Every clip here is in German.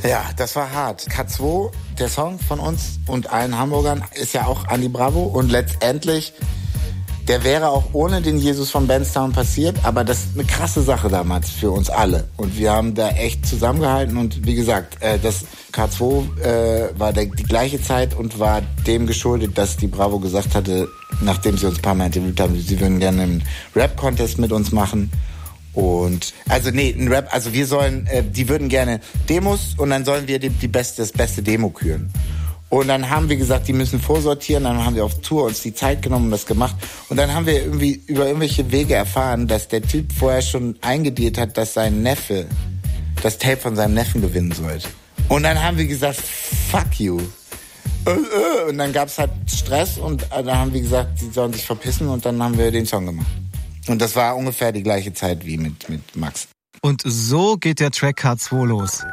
Ja, das war hart. K2, der Song von uns und allen Hamburgern, ist ja auch Andi Bravo. Und letztendlich, der wäre auch ohne den Jesus von Benstown passiert. Aber das ist eine krasse Sache damals für uns alle. Und wir haben da echt zusammengehalten. Und wie gesagt, das K2 war die gleiche Zeit und war dem geschuldet, dass die Bravo gesagt hatte, nachdem sie uns ein paar Mal interviewt haben, sie würden gerne einen Rap-Contest mit uns machen. Und, wir sollen, die würden gerne Demos und dann sollen wir das beste Demo küren. Und dann haben wir gesagt, die müssen vorsortieren, dann haben wir auf Tour uns die Zeit genommen und das gemacht. Und dann haben wir irgendwie über irgendwelche Wege erfahren, dass der Typ vorher schon eingedealt hat, dass sein Neffe das Tape von seinem Neffen gewinnen sollte. Und dann haben wir gesagt, fuck you. Und dann gab's halt Stress und dann haben wir gesagt, sie sollen sich verpissen und dann haben wir den Song gemacht. Und das war ungefähr die gleiche Zeit wie mit Max. Und so geht der Track K2 los.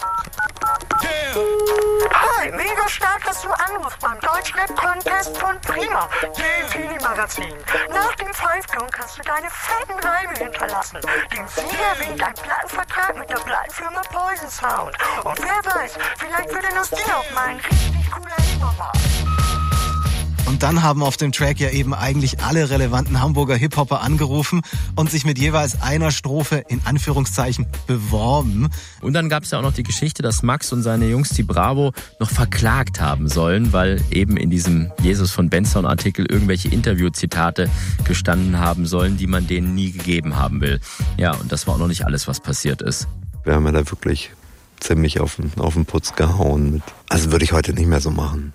Hi, mega stark, dass du anrufst beim Deutschrap-Contest von Prima, dem Teenie-Magazin. Nach dem Five-Count kannst du deine fetten Reime hinterlassen. Dem Sieger winkt ein Plattenvertrag mit der Plattenfirma Poison Sound. Und wer weiß, vielleicht wird aus dir auch mal ein richtig cooler Hip-Hopper. Und dann haben auf dem Track ja eben eigentlich alle relevanten Hamburger Hip-Hopper angerufen und sich mit jeweils einer Strophe in Anführungszeichen beworben. Und dann gab es ja auch noch die Geschichte, dass Max und seine Jungs, die Bravo, noch verklagt haben sollen, weil eben in diesem Jesus von Benstown Artikel irgendwelche Interviewzitate gestanden haben sollen, die man denen nie gegeben haben will. Ja, und das war auch noch nicht alles, was passiert ist. Wir haben ja da wirklich ziemlich auf den Putz gehauen. Also würde ich heute nicht mehr so machen.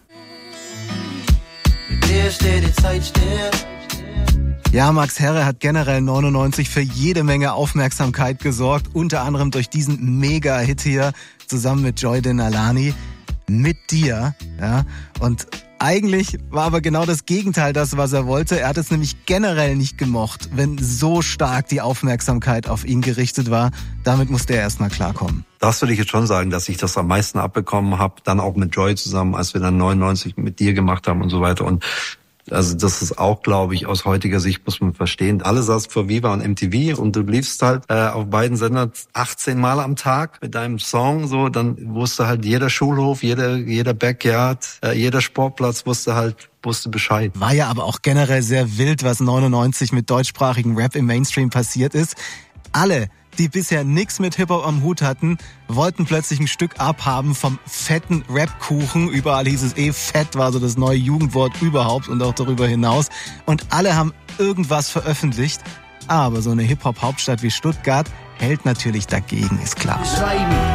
Ja, Max Herre hat generell 99 für jede Menge Aufmerksamkeit gesorgt, unter anderem durch diesen Mega-Hit hier zusammen mit Joy Denalani, Mit dir. Ja, und eigentlich war aber genau das Gegenteil das, was er wollte. Er hat es nämlich generell nicht gemocht, wenn so stark die Aufmerksamkeit auf ihn gerichtet war. Damit musste er erstmal klarkommen. Das würde ich jetzt schon sagen, dass ich das am meisten abbekommen habe, dann auch mit Joy zusammen, als wir dann 99 mit dir gemacht haben und so weiter. Und also das ist auch, glaube ich, aus heutiger Sicht muss man verstehen. Alle saßen vor Viva und MTV und du liefst halt auf beiden Sendern 18 Mal am Tag mit deinem Song. So, dann wusste halt jeder Schulhof, jeder Backyard, jeder Sportplatz wusste Bescheid. War ja aber auch generell sehr wild, was 99 mit deutschsprachigen Rap im Mainstream passiert ist. Alle, die bisher nichts mit Hip-Hop am Hut hatten, wollten plötzlich ein Stück abhaben vom fetten Rap-Kuchen. Überall hieß es fett war so das neue Jugendwort überhaupt und auch darüber hinaus. Und alle haben irgendwas veröffentlicht. Aber so eine Hip-Hop-Hauptstadt wie Stuttgart hält natürlich dagegen, ist klar.